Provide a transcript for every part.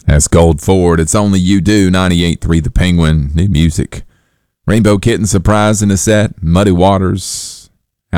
That's Gold Ford. It's Only You Do, 98.3 The Penguin. New music. Rainbow Kitten Surprise in the set. Muddy Waters.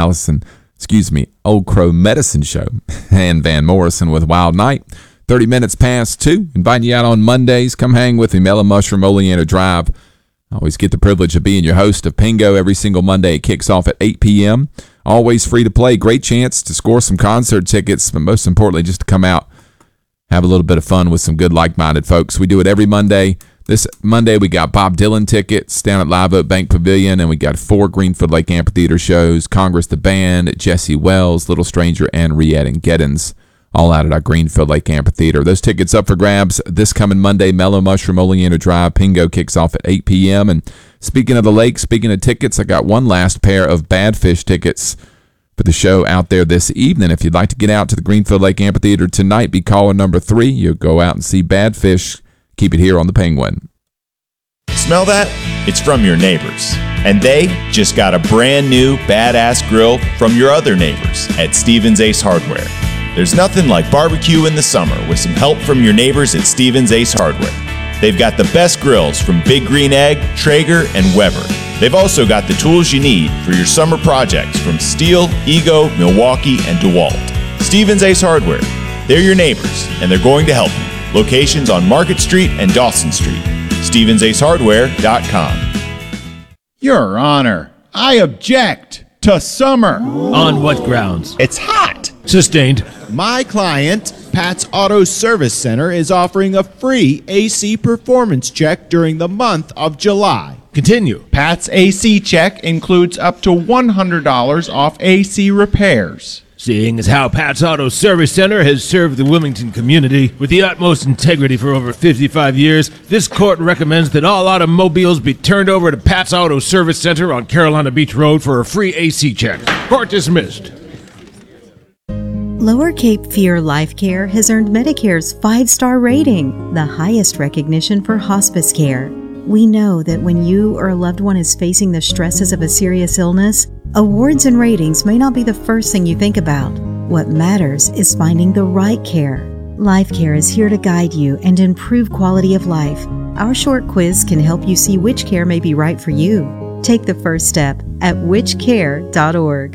Old Crow Medicine Show. And Van Morrison with Wild Night. 30 minutes past 2. Inviting you out on Mondays. Come hang with me. Mellow Mushroom, Oleander Drive. I always get the privilege of being your host of Pingo every single Monday. It kicks off at 8 p.m. Always free to play. Great chance to score some concert tickets, but most importantly, just to come out, have a little bit of fun with some good like-minded folks. We do it every Monday. This Monday, we got Bob Dylan tickets down at Live Oak Bank Pavilion, and we got 4 Greenfield Lake Amphitheater shows, Congress the Band, Jesse Wells, Little Stranger, and Rhett and Geddens, all out at our Greenfield Lake Amphitheater. Those tickets up for grabs this coming Monday. Mellow Mushroom, Oleander Drive. Pingo kicks off at 8 p.m. And speaking of the lake, speaking of tickets, I got one last pair of Badfish tickets for the show out there this evening. If you'd like to get out to the Greenfield Lake Amphitheater tonight, be caller number 3. You'll go out and see Badfish. Keep it here on the Penguin. Smell that? It's from your neighbors. And they just got a brand new badass grill from your other neighbors at Stevens Ace Hardware. There's nothing like barbecue in the summer with some help from your neighbors at Stevens Ace Hardware. They've got the best grills from Big Green Egg, Traeger, and Weber. They've also got the tools you need for your summer projects from Stihl, Ego, Milwaukee, and DeWalt. Stevens Ace Hardware. They're your neighbors, and they're going to help you. Locations on Market Street and Dawson Street. StevensAceHardware.com. Your Honor, I object to summer. On what grounds? It's hot. Sustained. My client, Pat's Auto Service Center, is offering a free AC performance check during the month of July. Continue. Pat's AC check includes up to $100 off AC repairs. Seeing as how Pat's Auto Service Center has served the Wilmington community with the utmost integrity for over 55 years, this court recommends that all automobiles be turned over to Pat's Auto Service Center on Carolina Beach Road for a free AC check. Court dismissed. Lower Cape Fear Life Care has earned Medicare's 5-star rating, the highest recognition for hospice care. We know that when you or a loved one is facing the stresses of a serious illness, awards and ratings may not be the first thing you think about. What matters is finding the right care. Life Care is here to guide you and improve quality of life. Our short quiz can help you see which care may be right for you. Take the first step at whichcare.org.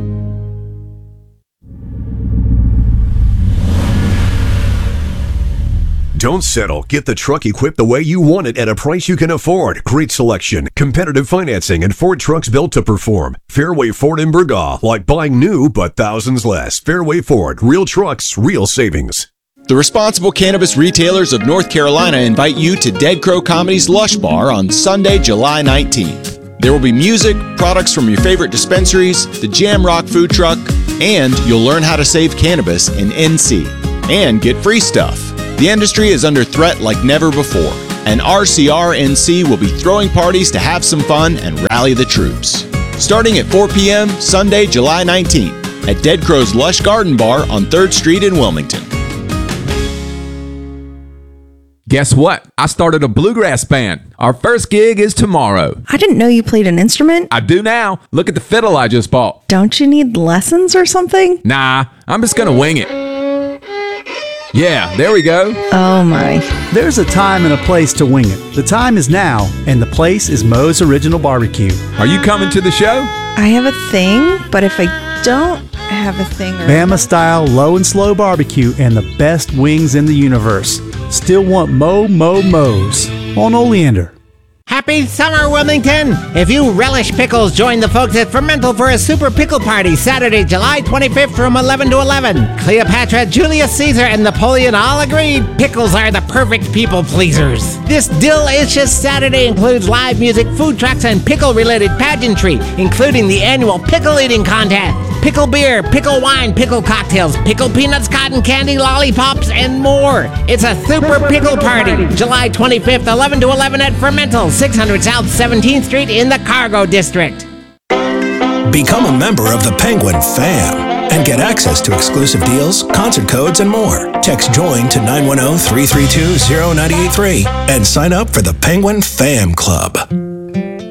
Don't settle. Get the truck equipped the way you want it at a price you can afford. Great selection, competitive financing, and Ford trucks built to perform. Fairway Ford in Burgaw. Like buying new, but thousands less. Fairway Ford. Real trucks, real savings. The responsible cannabis retailers of North Carolina invite you to Dead Crow Comedy's Lush Bar on Sunday, July 19th. There will be music, products from your favorite dispensaries, the Jam Rock food truck, and you'll learn how to save cannabis in NC. And get free stuff. The industry is under threat like never before, and RCR-NC will be throwing parties to have some fun and rally the troops. Starting at 4 p.m. Sunday, July 19th at Dead Crow's Lush Garden Bar on 3rd Street in Wilmington. Guess what? I started a bluegrass band. Our first gig is tomorrow. I didn't know you played an instrument. I do now. Look at the fiddle I just bought. Don't you need lessons or something? Nah, I'm just gonna wing it. Yeah, there we go. Oh my. There's a time and a place to wing it. The time is now, and the place is Moe's Original Barbecue. Are you coming to the show? I have a thing, but if I don't have a thing... Bama-style low and slow barbecue and the best wings in the universe. Still want Moe's on Oleander. Happy summer, Wilmington! If you relish pickles, join the folks at Fermental for a super pickle party Saturday, July 25th from 11 to 11. Cleopatra, Julius Caesar, and Napoleon all agreed pickles are the perfect people pleasers. This delicious Saturday includes live music, food trucks, and pickle-related pageantry, including the annual pickle eating contest. Pickle beer, pickle wine, pickle cocktails, pickle peanuts, cotton candy, lollipops, and more. It's a super pickle party, July 25th, 11 to 11 at Fermental, 600 South 17th Street in the Cargo District. Become a member of the Penguin Fam and get access to exclusive deals, concert codes, and more. Text JOIN to 910-332-0983 and sign up for the Penguin Fam Club.